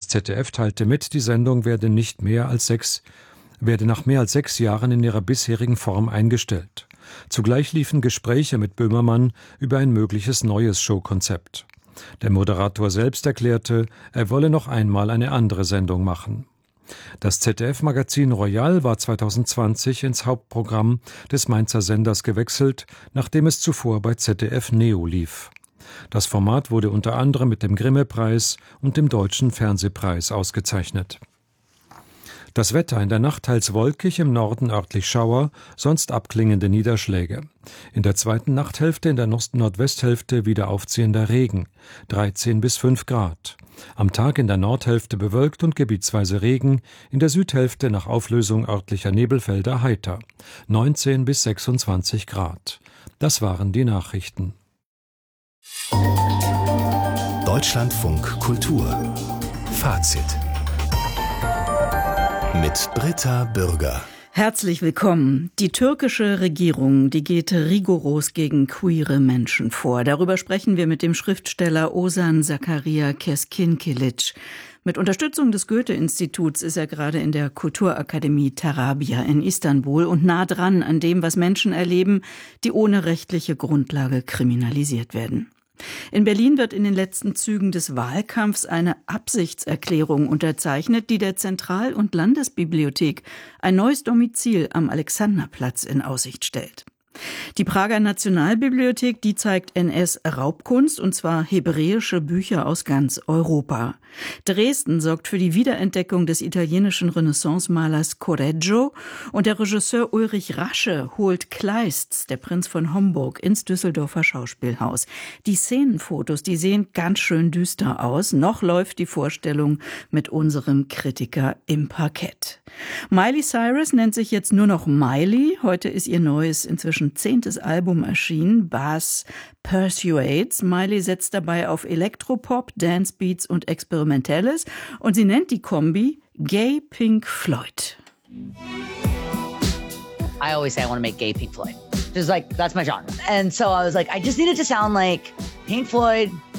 ZDF teilte mit, die Sendung werde nach mehr als 6 Jahren in ihrer bisherigen Form eingestellt. Zugleich liefen Gespräche mit Böhmermann über ein mögliches neues Showkonzept. Der Moderator selbst erklärte, er wolle noch einmal eine andere Sendung machen. Das ZDF-Magazin Royal war 2020 ins Hauptprogramm des Mainzer Senders gewechselt, nachdem es zuvor bei ZDF Neo lief. Das Format wurde unter anderem mit dem Grimme-Preis und dem Deutschen Fernsehpreis ausgezeichnet. Das Wetter: in der Nacht teils wolkig, im Norden örtlich Schauer, sonst abklingende Niederschläge. In der zweiten Nachthälfte in der Nordwesthälfte wieder aufziehender Regen, 13 bis 5 Grad. Am Tag in der Nordhälfte bewölkt und gebietsweise Regen, in der Südhälfte nach Auflösung örtlicher Nebelfelder heiter, 19 bis 26 Grad. Das waren die Nachrichten. Deutschlandfunk Kultur Fazit mit Britta Bürger. Herzlich willkommen. Die türkische Regierung, die geht rigoros gegen queere Menschen vor. Darüber sprechen wir mit dem Schriftsteller Ozan Zakaria Keskinkilic. Mit Unterstützung des Goethe-Instituts ist er gerade in der Kulturakademie Tarabya in Istanbul und nah dran an dem, was Menschen erleben, die ohne rechtliche Grundlage kriminalisiert werden. In Berlin wird in den letzten Zügen des Wahlkampfs eine Absichtserklärung unterzeichnet, die der Zentral- und Landesbibliothek ein neues Domizil am Alexanderplatz in Aussicht stellt. Die Prager Nationalbibliothek, die zeigt NS-Raubkunst, und zwar hebräische Bücher aus ganz Europa. Dresden sorgt für die Wiederentdeckung des italienischen Renaissance-Malers Correggio und der Regisseur Ulrich Rasche holt Kleists, der Prinz von Homburg, ins Düsseldorfer Schauspielhaus. Die Szenenfotos, die sehen ganz schön düster aus. Noch läuft die Vorstellung mit unserem Kritiker im Parkett. Miley Cyrus nennt sich jetzt nur noch Miley. Heute ist ihr neues, inzwischen 10. Album erschienen, Bass Persuades. Miley setzt dabei auf Elektropop, Dancebeats und Experimentelles und sie nennt die Kombi Gay Pink Floyd. I always say I want to make gay Pink Floyd. Just like, that's my genre. And so I was like, I just need it to sound like Pink Floyd